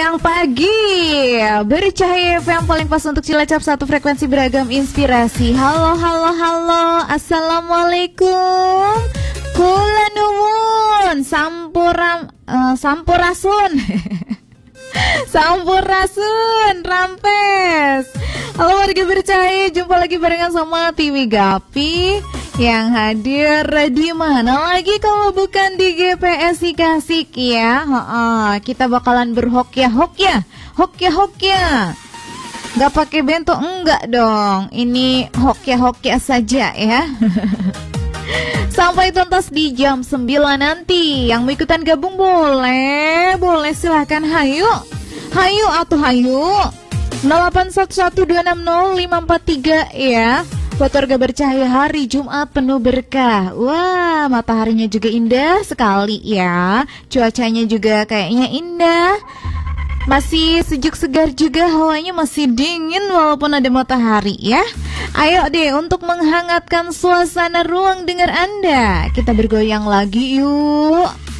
Siang pagi, bercahaya FM paling pas untuk Cilacap, satu frekuensi beragam inspirasi. Halo, halo, halo, assalamualaikum. Kula nuwun, sampurasun. Sampurasun, rampes. Halo warga bercahaya, jumpa lagi barengan sama Tiwi Gapi yang hadir di mana lagi kalau bukan di GPSI Kasik ya. Kita bakalan berhokyah-hokyah. Gak pakai bento, enggak dong. Ini hokyah-hokyah saja ya. Sampai tuntas di jam 9 nanti. Yang mau ikutan gabung boleh silahkan. Hayu 0811260543 ya. Buat warga bercahaya, hari Jumat penuh berkah. Wah, mataharinya juga indah sekali ya. Cuacanya juga kayaknya indah. Masih sejuk segar juga, hawanya masih dingin walaupun ada matahari ya. Ayo deh untuk menghangatkan suasana ruang dengar Anda, kita bergoyang lagi yuk.